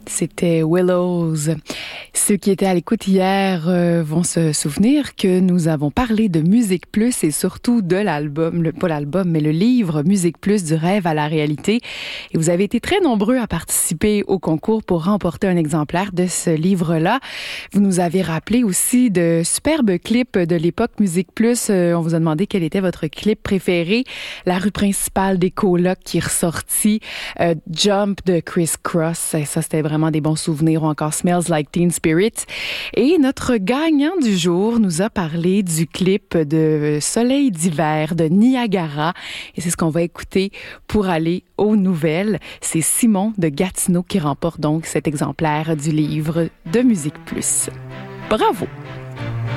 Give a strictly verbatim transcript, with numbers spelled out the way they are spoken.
C'était Willows. Ceux qui étaient à l'écoute hier euh, vont se souvenir que nous avons parlé de Musique Plus et surtout de l'album, le, pas l'album, mais le livre Musique Plus du rêve à la réalité. Et vous avez été très nombreux à participer au concours pour remporter un exemplaire de ce livre-là. Vous nous avez rappelé aussi de superbes clips de l'époque Musique Plus. Euh, on vous a demandé quel était votre clip préféré. La rue principale des colocs qui est ressortie. Euh, Jump de Criss Cross. Ça, c'était vraiment des bons souvenirs. Ou encore Smells Like Teen Spirit. Et notre gagnant du jour nous a parlé du clip de Soleil d'hiver de Niagara. Et c'est ce qu'on va écouter pour aller aux nouvelles. C'est Simon de Gatineau qui remporte donc cet exemplaire du livre de Musique Plus. Bravo!